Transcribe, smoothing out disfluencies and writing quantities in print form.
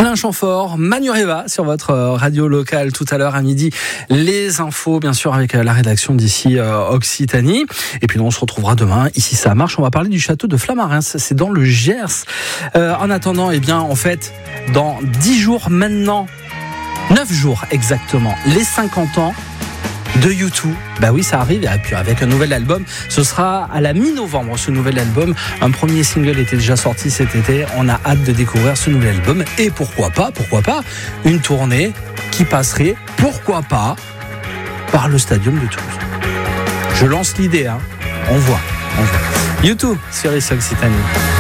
Alain Chamfort, Manureva sur votre radio locale tout à l'heure à midi. Les infos, bien sûr, avec la rédaction d'ici Occitanie. Et puis, on se retrouvera demain. Ici, ça marche. On va parler du château de Flamarens. C'est dans le Gers. En attendant, eh bien, en fait, dans 10 jours maintenant, 9 jours exactement, les 50 ans de U2. Bah oui, ça arrive. Et puis avec un nouvel album, ce sera à la mi-novembre, ce nouvel album. Un premier single était déjà sorti cet été. On a hâte de découvrir ce nouvel album. Et pourquoi pas, une tournée qui passerait, pourquoi pas, par le Stadium de Toulouse. Je lance l'idée, hein. On voit. U2 sur les Occitanie.